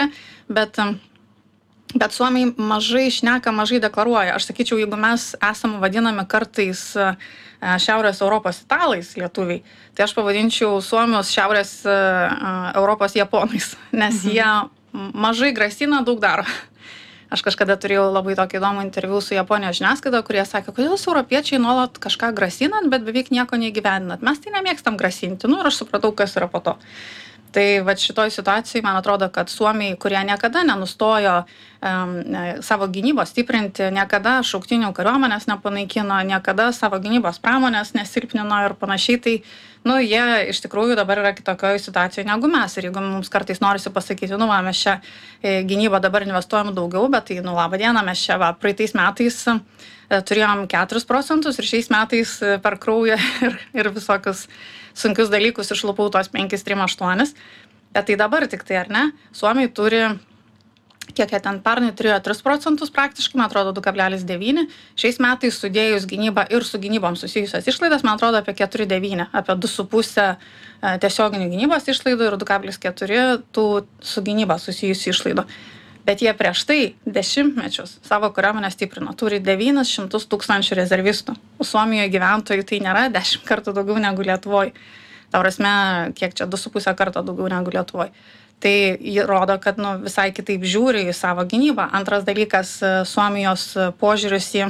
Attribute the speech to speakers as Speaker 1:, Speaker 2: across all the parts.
Speaker 1: bet suomiai mažai šneka, mažai deklaruoja. Aš sakyčiau, jeigu mes esam vadinami kartais Šiaurės Europos italais lietuviai, tai aš pavadinčiau Suomius Šiaurės Europos japonais, nes jie mažai grasina, daug daro. Aš kažkada turėjau labai tokį įdomų interviu su Japonijos žiniasklaida, kurie sakė, kodėl jūs europiečiai nuolat kažką grasinat, bet beveik nieko neįgyvendinat. Mes tai nemėgstam grasinti. Ir aš supratau, kas yra po to. Tai va šitoj situacijai, man atrodo, kad suomiai, kurie niekada nenustojo savo gynybos stiprinti, niekada šauktinių kariuomenės nepanaikino, niekada savo gynybos pramonės nesilpnino ir panašiai, tai jie iš tikrųjų dabar yra kitokioje situacijoje negu mes. Ir jeigu mums kartais norisi pasakyti, mes čia gynybą dabar investuojam daugiau, bet tai, labą dieną, mes čia praeitais metais turėjom 4% ir šiais metais per kraują ir visokius sunkius dalykus išlupau tos 5,38. Bet tai dabar tik tai, ar ne? Suomiai turi, kiek jie ten pernai turėjo 3% praktiškai, man atrodo 2,9. Šiais metais sudėjus gynybą ir su gynybom susijusias išlaidas, man atrodo apie 4,9, apie 2,5 tiesioginių gynybos išlaidų ir 2,4 tų su gynyba susijusių išlaidų. Bet jie prieš tai 10 mečius savo kariuomenę stiprino, turi 900 000 rezervistų. Suomijoje gyventojų tai nėra 10 kartų daugiau negu Lietuvoje. Ta prasme, kiek čia 2,5 karto daugiau negu Lietuvoje. Tai rodo, kad visai kitaip žiūri į savo gynybą. Antras dalykas, Suomijos požiūris į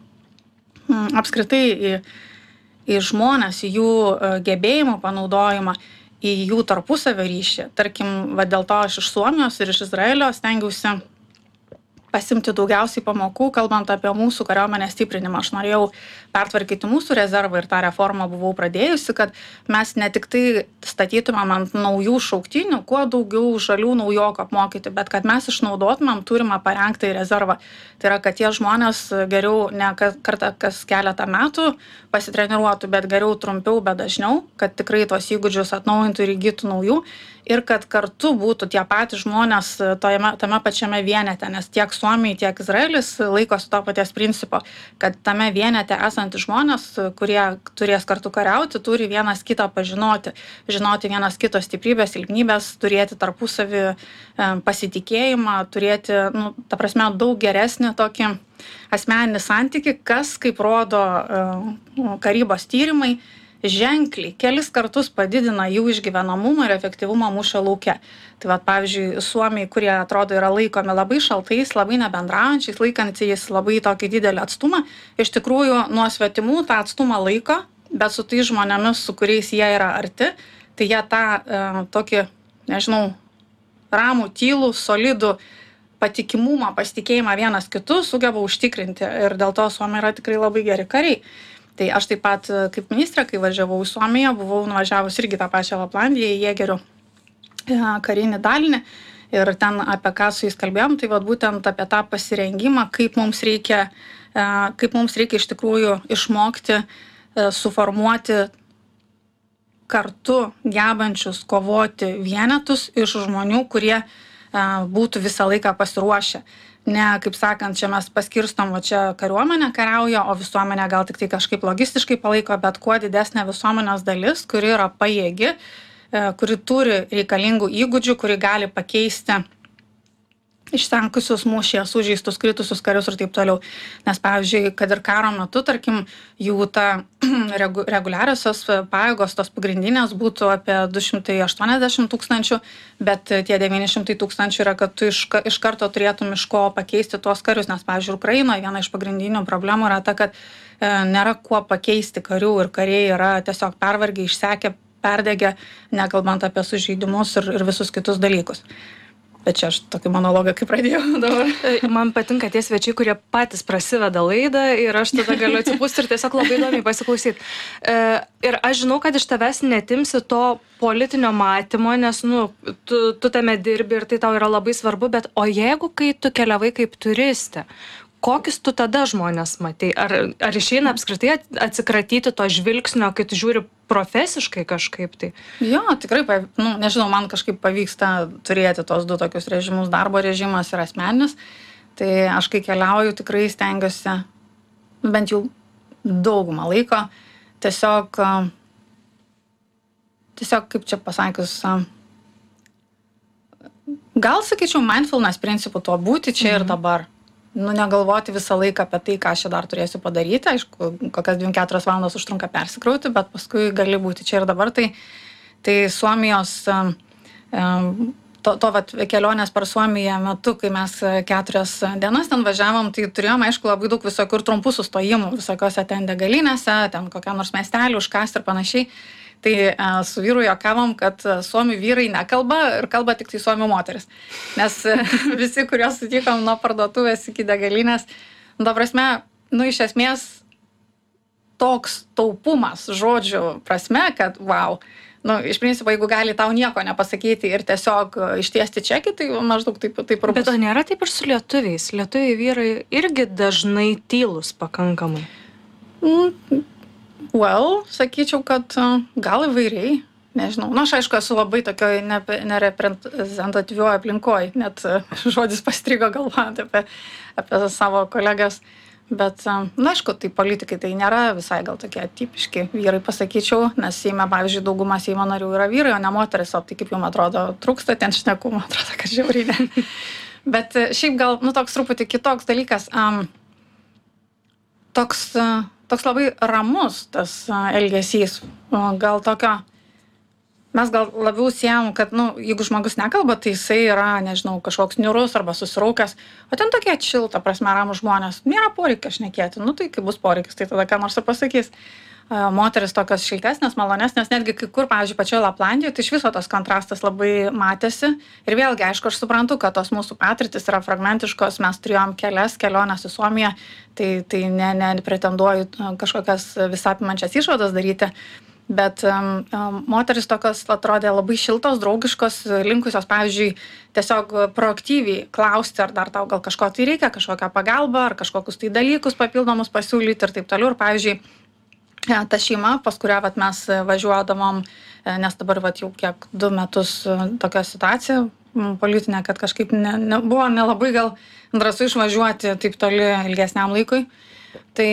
Speaker 1: apskritai į žmones, į jų gebėjimų panaudojimą, į jų tarpusavio ryšį. Tarkim, dėl to aš iš Suomijos ir iš Izraelio stengiausi pasimti daugiausiai pamokų, kalbant apie mūsų kariuomenės stiprinimą. Aš norėjau pertvarkyti mūsų rezervą ir tą reformą buvau pradėjusi, kad mes ne tik tai statytumėm ant naujų šauktinių, kuo daugiau žalių naujokų apmokyti, bet kad mes išnaudotumėm turimą parengtą į rezervą. Tai yra, kad tie žmonės geriau ne kartą kas keletą metų pasitreniruotų, bet geriau trumpiau, bet dažniau, kad tikrai tos įgūdžius atnaujintų ir įgytų naujų. Ir kad kartu būtų tie patys žmonės tame pačiame vienete, nes tiek Suomiai, tiek Izraelis laikosi to paties principo, kad tame vienete esantys žmonės, kurie turės kartu kariauti, turi vienas kitą pažinoti, žinoti vienas kito stiprybės, silpnybės, turėti tarpusavį pasitikėjimą, turėti, ta prasme, daug geresnį tokį asmeninį santykį, kas, kaip rodo karybos tyrimai, ženkliai kelis kartus padidina jų išgyvenamumą ir efektyvumą mūšio lauke. Tai pavyzdžiui, Suomiai, kurie atrodo yra laikomi labai šaltais, labai nebendraujančiais, laikantys labai tokį didelį atstumą, iš tikrųjų nuo svetimų tą atstumą laiko, bet su tais žmonėmis, su kuriais jie yra arti, tai jie tą tokį, ramų, tylų, solidų patikimumą, pasitikėjimą vienas kitu sugeba užtikrinti ir dėl to Suomiai yra tikrai labai geri kariai. Tai aš taip pat kaip ministrė, kai važiavau į Suomiją, buvau nuvažiavus irgi tą pačią Laplandiją į Jėgerių karinį dalinį ir ten apie ką su jais kalbėjom, tai būtent apie tą pasirengimą, kaip mums reikia iš tikrųjų išmokti, suformuoti kartu gebančius kovoti vienetus iš žmonių, kurie būtų visą laiką pasiruošę. Ne, kaip sakant, čia mes paskirstom, čia kariuomenė kariauja, o visuomenė gal tik tai kažkaip logistiškai palaiko, bet kuo didesnė visuomenės dalis, kuri yra pajėgi, kuri turi reikalingų įgūdžių, kuri gali pakeisti išsenkusius mūšyje sužeistus, kritusius karius ir taip toliau. Nes, pavyzdžiui, kad ir karo metu, tarkim, jų ta reguliariosios pajėgos, tos pagrindinės būtų apie 280 000, bet tie 900 000 yra, kad tu iš karto turėtum iš ko pakeisti tuos karius. Nes, pavyzdžiui, Ukrainoje viena iš pagrindinių problemų yra ta, kad nėra kuo pakeisti karių ir kariai yra tiesiog pervargę, išsekę, perdegę, nekalbant apie sužeidimus ir visus kitus dalykus. Bet čia aš tokį monologą kaip pradėjau dabar.
Speaker 2: Man patinka tie svečiai, kurie patys prasiveda laidą ir aš tada galiu atsipūsti ir tiesiog labai įdomiai pasiklausyti. Ir aš žinau, kad iš tavęs netimsi to politinio matymo, nes tu tame dirbi ir tai tau yra labai svarbu, bet o jeigu kai tu keliavai kaip turistė, kokius tu tada žmonės matei? Ar išeina apskritai atsikratyti to žvilgsnio, kai tu žiūri profesiškai kažkaip tai?
Speaker 1: Jo, tikrai, nežinau, man kažkaip pavyksta turėti tos du tokius režimus, darbo režimas ir asmeninis. Tai aš kai keliauju, tikrai stengiuosi bent jau daugumą laiko tiesiog kaip čia pasakius, gal sakyčiau, mindfulness principų tuo būti čia ir dabar. Nu, negalvoti visą laiką apie tai, ką aš dar turėsiu padaryti. Aišku, kokias 2-4 valandas užtrunka persikrauti, bet paskui gali būti čia ir dabar. Tai Suomijos vat, kelionės per Suomiją metu, kai mes 4 dienas ten važiavom, tai turėjom, aišku, labai daug visokių trumpų sustojimų, visokiose ten degalinėse, ten kokiam nors miestelį užkasti ir panašiai. Tai su vyru juokavom, kad suomių vyrai nekalba ir kalba tik tai suomių moteris. Nes visi, kuriuos sutikom nuo parduotuvės iki degalinės, ta prasme, nu, iš esmės toks taupumas žodžių prasme, kad wow. Nu, iš principo, jeigu gali tau nieko nepasakyti ir tiesiog ištiesti čekį, tai maždaug taip ir bus.
Speaker 2: Bet to nėra taip ir su lietuviais. Lietuviai vyrai irgi dažnai tylus pakankamai.
Speaker 1: Well, sakyčiau, kad gal įvairiai, nežinau. Nu, aš aišku, esu labai tokioj nereprezentatyvioje aplinkoje, net žodis pastrigo galvojant apie savo kolegas. Bet, na, aišku, tai politikai tai nėra visai gal tokie tipiški vyrai, pasakyčiau, nes Seime, pavyzdžiui, dauguma Seimo narių yra vyrai, o ne moteris, o tai kaip jums atrodo, trūksta ten šnekų, man atrodo, kad žiauriai ne. Bet šiaip gal, nu, toks truputį kitoks dalykas, toks labai ramus tas elgesys, gal tokio, mes gal labiau siejam, kad, nu, jeigu žmogus nekalba, tai jisai yra, nežinau, kažkoks niurus arba susiraukęs, o ten tokie čilta, prasme, ramūs žmonės, nėra poreikio šnekėti, nu, tai kai bus poreikis, tai tada ką nors ir pasakys. Moteris tokios šiltesnės, malonesnės, netgi kai kur, pavyzdžiui, pačioje Laplandijoje, tai iš viso tas kontrastas labai matėsi. Ir vėlgi, aišku, aš suprantu, kad tos mūsų patirtis yra fragmentiškos, mes turėjom kelias keliones į Suomiją, tai nepretenduoju kažkokias visapimančias išvadas daryti. Bet moteris tokios atrodė labai šiltos, draugiškos, linkusios, pavyzdžiui, tiesiog proaktyviai klausti, ar dar tau gal kažko tai reikia, kažkokią pagalbą, ar kažkokius tai dalykus papildomus pasiūlyti ir taip toliau. Ir, pavyzdžiui, ta šeima, pas kurią vat, mes važiuodavom, nes dabar vat, jau kiek 2 metus tokia situacija politinė, kad kažkaip buvo nelabai gal drąsu išvažiuoti taip toli ilgesniam laikui. Tai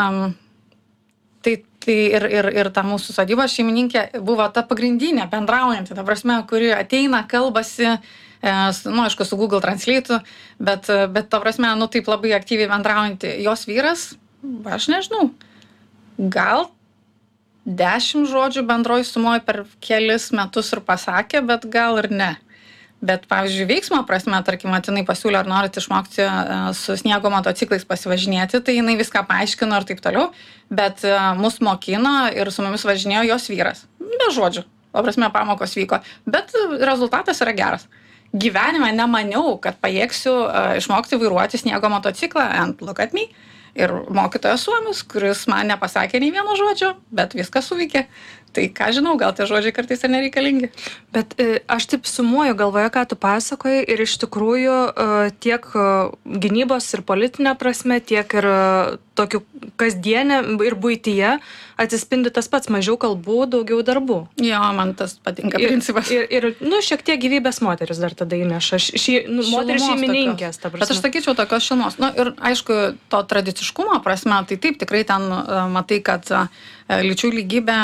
Speaker 1: ir ta mūsų sodybos šeimininkė buvo ta pagrindinė bendraujanti, ta prasme, kuri ateina, kalbasi, nu, aišku, su Google Translate, bet ta prasme, nu, taip labai aktyviai bendraujanti. Jos vyras, aš nežinau, gal 10 žodžių bendroj sumoj per kelis metus ir pasakė, bet gal ir ne. Bet, pavyzdžiui, veiksmo prasme, tarkim, jinai pasiūlė, ar norit išmokti su sniego motociklais pasivažinėti, tai jinai viską paaiškino ir taip toliau, bet mus mokino ir su mumis važinėjo jos vyras. Be žodžių, o prasme, pamokos vyko, bet rezultatas yra geras. Gyvenime nemaniau, kad pajėgsiu išmokti vairuoti sniego motociklą, and look at me. Ir mokytojas suomis, kuris man nepasakė nei vieno žodžio, bet viskas suveikė. Tai ką žinau, gal tie žodžiai kartais ir nereikalingi.
Speaker 2: Bet aš taip sumuoju galvoje, ką tu pasakoji, ir iš tikrųjų tiek gynybos ir politinė prasme, tiek ir tokių kasdienė ir buityje atsispindi tas pats, mažiau kalbų, daugiau darbų.
Speaker 1: Jo, man tas patinka principas.
Speaker 2: Ir nu, šiek tiek gyvybės moteris dar tada įneša. Moteris šeimininkės, ta prasme.
Speaker 1: Bet aš sakyčiau tokios šilumos. Nu, ir aišku, to tradiciškumo prasme, tai taip, tikrai ten matai, kad lyčių lygybė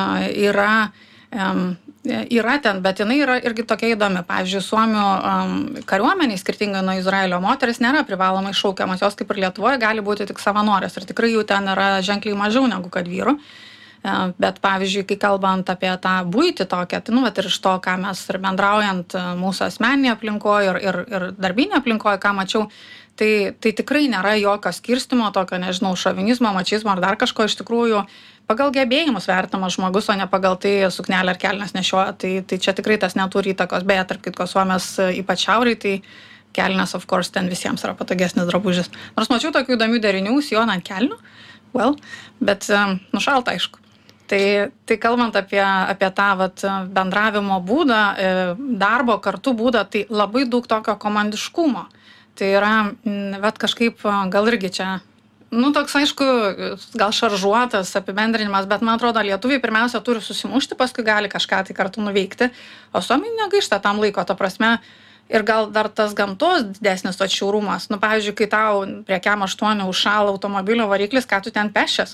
Speaker 1: yra ten, bet jinai yra irgi tokia įdomi. Pavyzdžiui, Suomių kariuomeniai, skirtingai nuo Izraelio, moteris nėra privalomai šaukiamas, jos kaip ir Lietuvoje gali būti tik savanorės ir tikrai jų ten yra ženkliai mažiau negu kad vyrų. Bet, pavyzdžiui, kai kalbant apie tą buitį tokią, tai, nu, bet ir iš to, ką mes ir bendraujant mūsų asmeninėje aplinkoje ir darbinėje aplinkoje, ką mačiau, tai tikrai nėra jokio skirstimo, tokio, nežinau, šovinizmo, mačizmo ar dar kažko. Iš tikrųjų, pagal gebėjimus vertinamas žmogus, o ne pagal tai suknelę ar kelnes nešioja. Tai čia tikrai tas neturi įtakos. Beje, tarp kitko, Suomės ypač šiauriai, tai kelnes, of course, ten visiems yra patogesnis drabužis. Nors mačiau tokių įdomių derinių, sijoną ant kelnių, bet nušalta, aišku. Tai kalbant apie tą vat, bendravimo būdą, darbo kartu būdą, tai labai daug tokio komandiškumo. Tai yra, vat kažkaip gal irgi čia, nu, toks, aišku, gal šaržuotas apibendrinimas, bet man atrodo, lietuviai pirmiausia turi susimušti, paskui gali kažką tai kartu nuveikti, o suomiai negaišta tam laiko, ta prasme, ir gal dar tas gamtos didesnis atšiaurumas. Nu, pavyzdžiui, kai tau prie kem 8 užšąla automobilio variklis, ką tu ten pešias,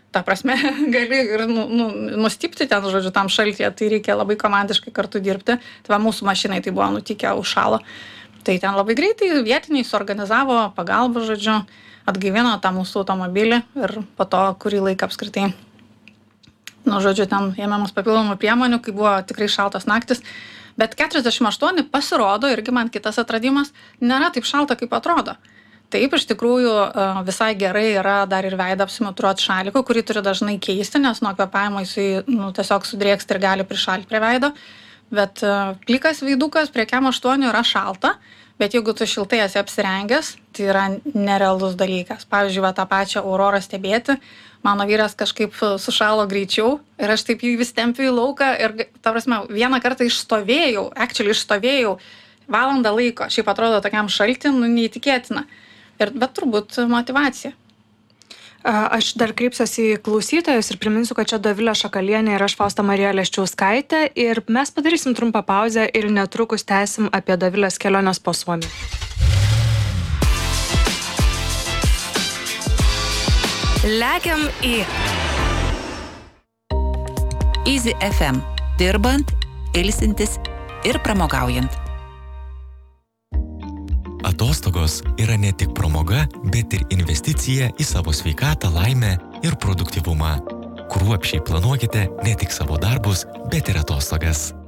Speaker 1: ta prasme, gali ir nustipti ten, žodžiu, tam šaltyje, tai reikia labai komandiškai kartu dirbti. Tai va, mūsų mašinai tai buvo nutikę, užšalo. Tai ten labai greitai vietiniai suorganizavo pagalbą, žodžiu, atgaivino tą mūsų automobilį ir po to kurį laiką apskritai, žodžiu, ten ėmėmės papildomų priemonių, kai buvo tikrai šaltas naktis. Bet 48 pasirodo, irgi man kitas atradimas, nėra taip šalta, kaip atrodo. Taip, iš tikrųjų, visai gerai yra dar ir veidą apsimutruoti šaliku, kurį turi dažnai keisti, nes nuo kvėpavimo jisai tiesiog sudrėksti ir gali prišalti prie veido. Bet plikas veidukas prie KEM 8 yra šalta, bet jeigu tu šiltai esi apsirengęs, tai yra nerealus dalykas. Pavyzdžiui, va, tą pačią aurorą stebėti, mano vyras kažkaip sušalo greičiau ir aš taip jį vis tempiu į lauką ir, ta prasme, vieną kartą išstovėjau valandą laiko. Šiaip atrodo tokiam šaltį, neįtikėtina. Bet turbūt motyvacija.
Speaker 2: Aš dar kreipsiuosi į klausytojus ir priminsiu, kad čia Dovilė Šakalienė ir aš Fausta Marija Leščiauskaitė ir mes padarysim trumpą pauzę ir netrukus tęsim apie Dovilės keliones po Suomiją.
Speaker 3: Lekiam į Easy FM. Dirbant, ilsintis ir pramogaujant.
Speaker 4: Atostogos yra ne tik pramoga, bet ir investicija į savo sveikatą, laimę ir produktyvumą. Kruopščiai planuokite ne tik savo darbus, bet ir atostogas.